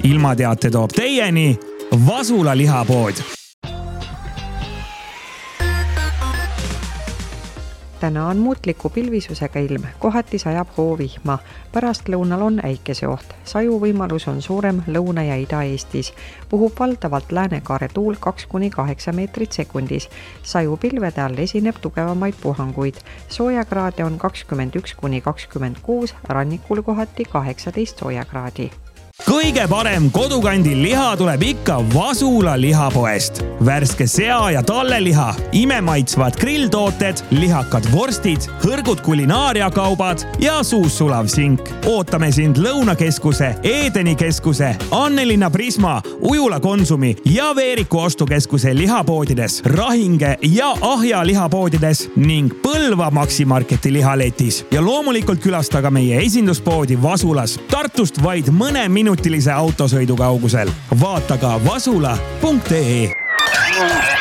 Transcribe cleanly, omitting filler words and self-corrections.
Ilmateate toob teieni Vasula lihapood. Täna on muutliku pilvisusega ilm, kohati sajab hoovihma. Pärast lõunal on äikeseoht. Saju võimalus on suurem Lõuna- ja Ida-Eestis. Puhub valdavalt läänekaare tuul 2-8 meetrit sekundis. Saju pilvede all esineb tugevamaid puhanguid. Soojakraade on 21-26, rannikul kohati 18 soojakraadi. Kõige parem kodukandil liha tuleb ikka Vasula lihapoest. Värske sea- ja talleliha, imemaitsvad grilltooted, lihakad vorstid, hõrgud kulinaariakaubad ja suus sulav sink. Ootame sind Lõunakeskuse, Edeni keskuse, Annelinna Prisma, Ujula Konsumi ja Veeriku ostukeskuse lihapoodides, Rahinge ja Ahja lihapoodides ning Põlva Maximarketi lihaletis. Ja loomulikult külastaga meie esinduspoodi Vasulas, Tartust vaid mõne minutilise autosõidu kaugusel. Vaata ka vasula.ee.